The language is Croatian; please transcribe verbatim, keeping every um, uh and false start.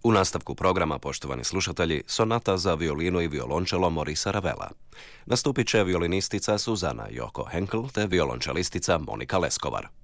U nastavku programa, poštovani slušatelji, sonata za violinu i violončelo Morisa Ravela. Nastupit će violinistica Suzana Joko Henkel te violončelistica Monika Leskovar.